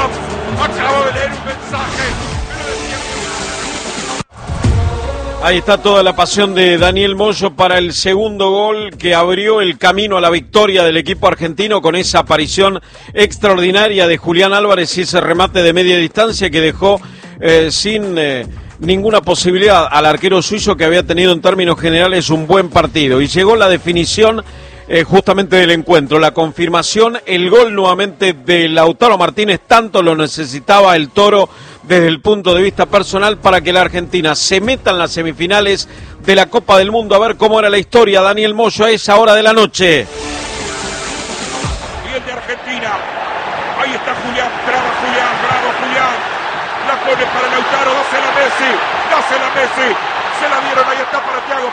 Acabo de leer un mensaje. Ahí está toda la pasión de Daniel Moyo para el segundo gol que abrió el camino a la victoria del equipo argentino con esa aparición extraordinaria de Julián Álvarez y ese remate de media distancia que dejó sin ninguna posibilidad al arquero suizo, que había tenido en términos generales un buen partido. Y llegó la definición justamente del encuentro, la confirmación, el gol nuevamente de Lautaro Martínez. Tanto lo necesitaba el Toro desde el punto de vista personal para que la Argentina se meta en las semifinales de la Copa del Mundo. A ver cómo era la historia. Daniel Moyo a esa hora de la noche. Bien de Argentina. Ahí está Julián. Bravo Julián, bravo Julián. La pone para Lautaro. Dásela a Messi. Dásela a Messi. Se la dieron. Ahí está para Thiago.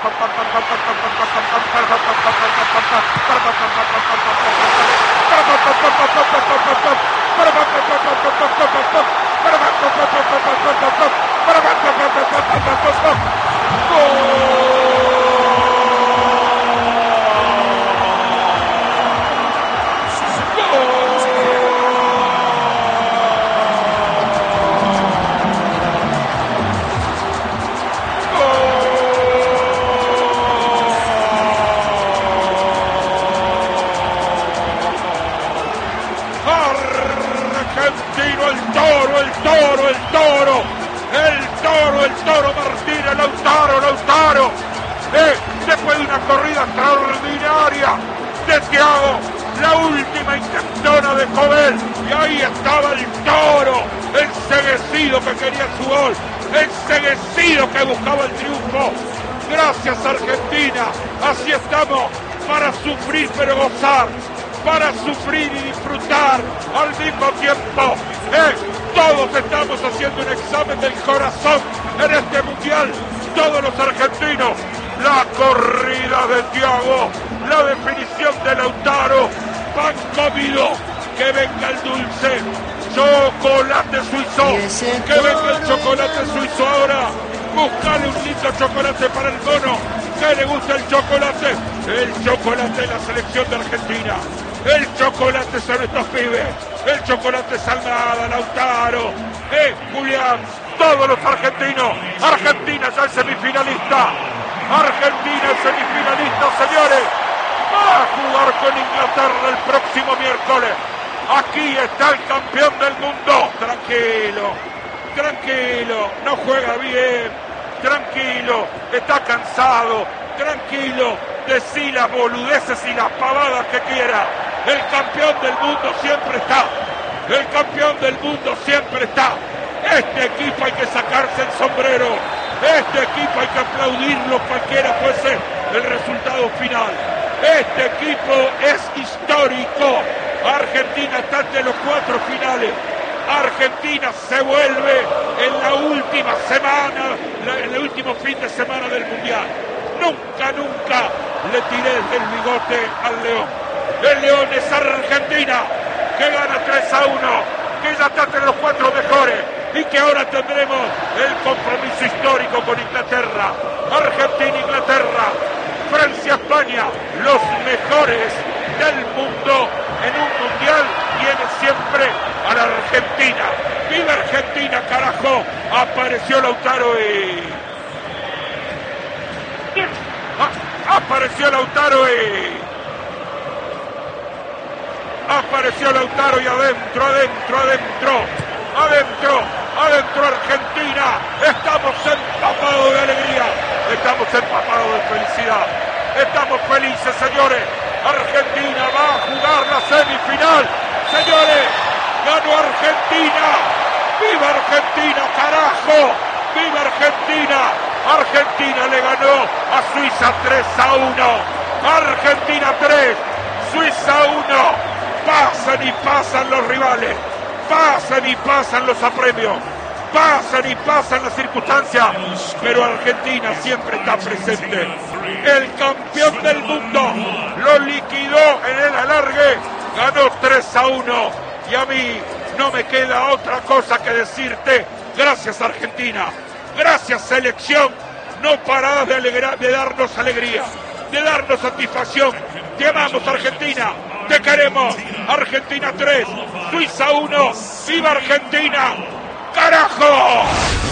El Toro Martínez, Lautaro. Después de una corrida extraordinaria de Thiago, la última intentona de Jovel, y ahí estaba el Toro, enceguecido que quería su gol, enceguecido que buscaba el triunfo. Gracias Argentina, así estamos, para sufrir pero gozar, para sufrir y disfrutar al mismo tiempo. Todos estamos haciendo un examen del corazón en este mundial, todos los argentinos. La corrida de Thiago, la definición de Lautaro, pan comido, que venga el dulce, chocolate suizo, que venga el chocolate suizo ahora. Buscale un lindo chocolate para el mono, que le gusta el chocolate de la selección de Argentina. El chocolate son estos pibes, el chocolate es Almada, Lautaro, Julián, todos los argentinos. Argentina ya es semifinalista, Argentina es semifinalista, señores. Va a jugar con Inglaterra el próximo miércoles. Aquí está el campeón del mundo. Tranquilo, no juega bien, tranquilo, está cansado, tranquilo, decí las boludeces y las pavadas que quiera. El campeón del mundo siempre está. El campeón del mundo siempre está. Este equipo hay que sacarse el sombrero. Este equipo hay que aplaudirlo, cualquiera fuese el resultado final. Este equipo es histórico. Argentina está entre los 4 finales. Argentina se vuelve en la última semana, en el último fin de semana del Mundial. Nunca le tiré desde el bigote al León. El León es Argentina, que gana 3-1, que ya está entre los 4 mejores y que ahora tendremos el compromiso histórico con Inglaterra. Argentina-Inglaterra, Francia-España, los mejores del mundo en un mundial viene siempre a la Argentina. ¡Viva Argentina, carajo! Apareció Lautaro y... Apareció Lautaro y adentro Argentina. Estamos empapados de alegría, estamos empapados de felicidad, estamos felices, señores. Argentina va a jugar la semifinal, señores. Ganó Argentina. ¡Viva Argentina, carajo! ¡Viva Argentina! Argentina le ganó a Suiza 3-1. Argentina 3, Suiza 1. Pasan y pasan los rivales, pasan y pasan los apremios, pasan y pasan las circunstancias, pero Argentina siempre está presente. El campeón del mundo lo liquidó en el alargue, ganó 3-1, y a mí no me queda otra cosa que decirte: gracias Argentina, gracias selección, no parás de darnos alegría, de darnos satisfacción. Te amamos Argentina, te queremos. Argentina 3, Suiza 1. ¡Viva Argentina! ¡Carajo!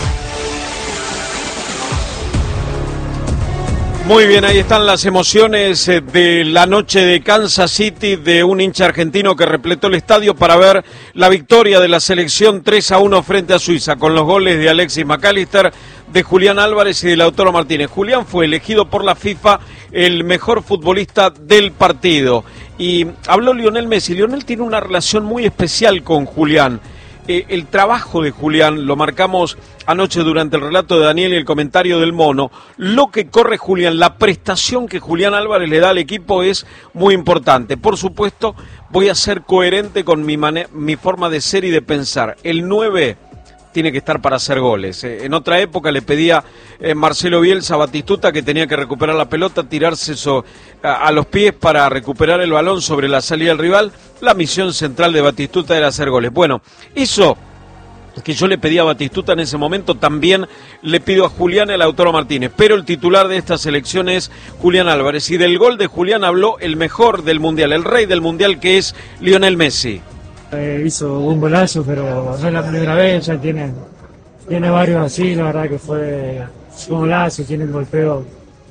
Muy bien, ahí están las emociones de la noche de Kansas City, de un hincha argentino que repletó el estadio para ver la victoria de la selección 3-1 frente a Suiza, con los goles de Alexis McAllister, de Julián Álvarez y de Lautaro Martínez. Julián fue elegido por la FIFA el mejor futbolista del partido. Y habló Lionel Messi. Lionel tiene una relación muy especial con Julián. El trabajo de Julián, lo marcamos anoche durante el relato de Daniel y el comentario del Mono, lo que corre Julián, la prestación que Julián Álvarez le da al equipo es muy importante. Por supuesto, voy a ser coherente con mi forma de ser y de pensar. El 9 tiene que estar para hacer goles. En otra época le pedía Marcelo Bielsa a Batistuta que tenía que recuperar la pelota, tirarse a los pies para recuperar el balón sobre la salida del rival. La misión central de Batistuta era hacer goles. Bueno, eso que yo le pedía a Batistuta en ese momento, también le pido a Julián y a Lautaro Martínez. Pero el titular de esta selección es Julián Álvarez. Y del gol de Julián habló el mejor del Mundial, el rey del Mundial, que es Lionel Messi. Hizo un golazo, pero no es la primera vez, ya tiene varios así, la verdad que fue un golazo, tiene el golpeo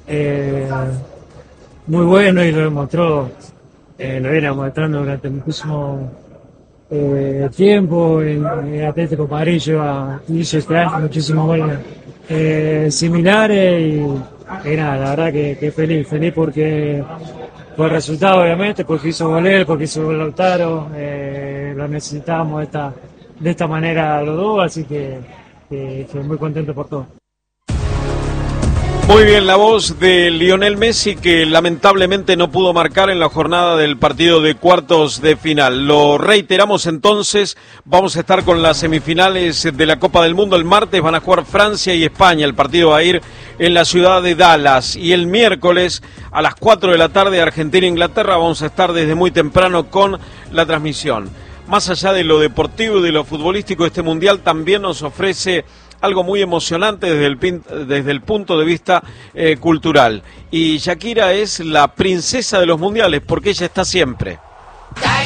muy bueno y lo demostró, lo viene mostrando durante muchísimo tiempo. En Atlético Madrid hizo este año muchísimos goles similares y nada, la verdad que feliz porque por el resultado, obviamente, porque hizo gol él, porque hizo gol Lautaro, lo necesitábamos de esta manera los dos, así que estoy muy contento por todo. Muy bien, la voz de Lionel Messi, que lamentablemente no pudo marcar en la jornada del partido de cuartos de final. Lo reiteramos entonces, vamos a estar con las semifinales de la Copa del Mundo. El martes van a jugar Francia y España, el partido va a ir en la ciudad de Dallas. Y el miércoles a las 4 de la tarde, Argentina-Inglaterra, vamos a estar desde muy temprano con la transmisión. Más allá de lo deportivo y de lo futbolístico, este Mundial también nos ofrece algo muy emocionante desde el punto de vista cultural. Y Shakira es la princesa de los mundiales porque ella está siempre.